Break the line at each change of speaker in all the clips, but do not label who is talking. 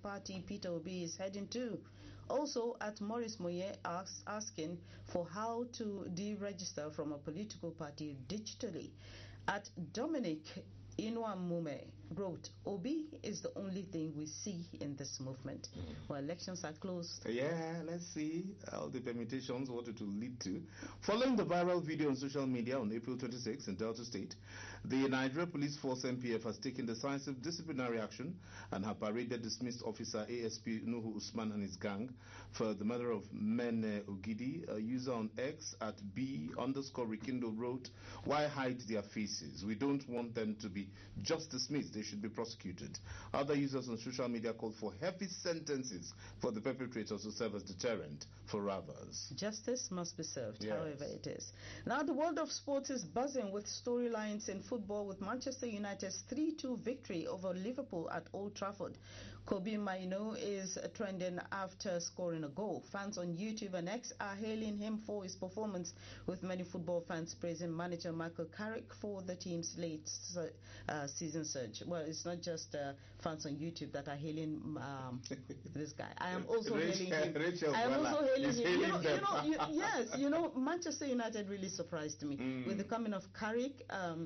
party Peter Obi is heading to. Also, at Maurice Moye asking for how to deregister from a political party digitally. At Dominic Inwamume wrote, Obi is the only thing we see in this movement. Well, elections are closed.
Yeah, let's see all the permutations, what it will lead to. Following the viral video on social media on April 26 in Delta State, the Nigeria Police Force NPF has taken decisive disciplinary action and have paraded dismissed officer ASP Nuhu Usman and his gang for the murder of Mene Ogidi. A user on X at B_Rekindle wrote, why hide their faces? We don't want them to be just dismissed. They should be prosecuted. Other users on social media called for heavy sentences for the perpetrators to serve as deterrent for others.
Justice must be served,
yes.
However it is. Now the world of sports is buzzing with storylines in football, with Manchester United's 3-2 victory over Liverpool at Old Trafford. Kobe Mainoo is trending after scoring a goal. Fans on YouTube and X are hailing him for his performance, with many football fans praising manager Michael Carrick for the team's late season surge. Well, it's not just fans on YouTube that are hailing this guy. I am also hailing him. I am also hailing him. Yes, Manchester United really surprised me with the coming of Carrick.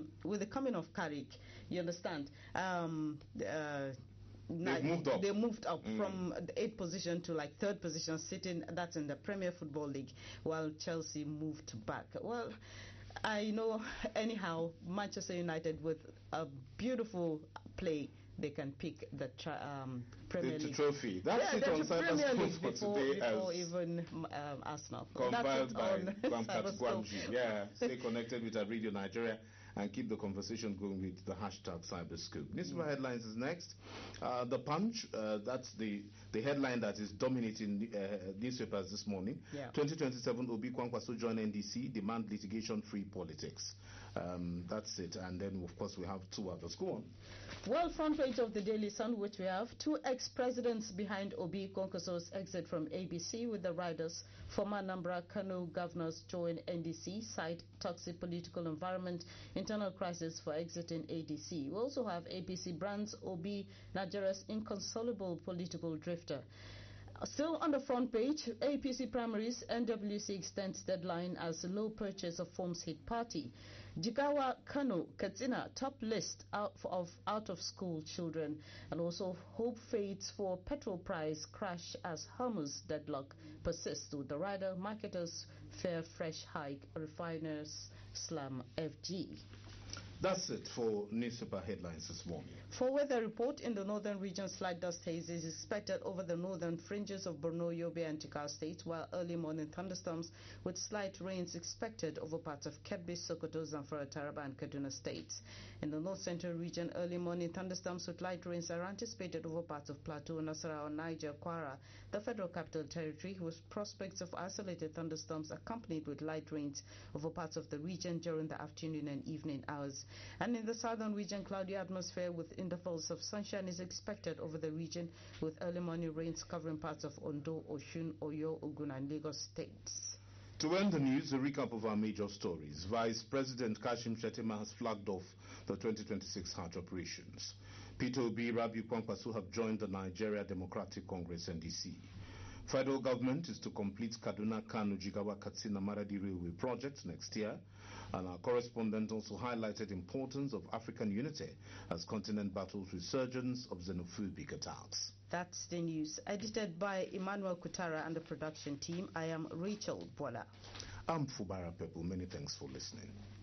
You understand? They moved up from the 8th position to like 3rd position, sitting that's in the Premier Football League, while Chelsea moved back. Well, I know anyhow Manchester United with a beautiful play, they can pick the Premier League
trophy. That's it on
Premier League
for today,
before even Arsenal.
Compiled by Gwampat Gwamji. Yeah, stay connected with our Radio Nigeria and keep the conversation going with the hashtag Cyberscoop. Newspaper headlines is next. The Punch, that's the headline that is dominating newspapers this morning. 2027 Obi Kwankwaso join NDC, demand litigation-free politics. That's it. And then, of course, we have two others. Go on.
Well, front page of the Daily Sun, which we have two ex-presidents behind Obi Kwankwaso's exit from ABC with the riders. Former Anambra Kano governors join NDC, cite toxic political environment, internal crisis for exiting ADC. We also have APC brands Obi, Nigeria's inconsolable political drifter. Still on the front page, APC primaries, NWC extends deadline as low purchase of forms hit party. Jigawa, Kano, Katsina top list of out-of-school children, and also hope fades for petrol price crash as Hormuz deadlock persists, with the rider marketers fear fresh hike, refiners slam FG.
That's it for newspaper headlines this morning.
For weather report, in the northern region, slight dust haze is expected over the northern fringes of Borno, Yobe and Tikal states, while early morning thunderstorms with slight rains expected over parts of Kebbi, Sokoto, Zamfara, Taraba and Kaduna states. In the north central region, early morning thunderstorms with light rains are anticipated over parts of Plateau, Nasarawa, Niger, Kwara, the Federal Capital Territory, with prospects of isolated thunderstorms accompanied with light rains over parts of the region during the afternoon and evening hours. And in the southern region, cloudy atmosphere with intervals of sunshine is expected over the region, with early morning rains covering parts of Ondo, Oshun, Oyo, Ogun and Lagos states.
To end the news, a recap of our major stories. Vice President Kashim Shettima has flagged off the 2026 Hajj operations. Peter Obi, Rabiu Kwankwaso have joined the Nigeria Democratic Congress NDC. Federal government is to complete Kaduna, Kano, Jigawa, Katsina, Maradi railway projects next year. And our correspondent also highlighted importance of African unity as continent battles resurgence of xenophobic attacks.
That's the news. Edited by Emmanuel Kutara and the production team. I am Rachel Bola.
I'm Fubara Pepu. Many thanks for listening.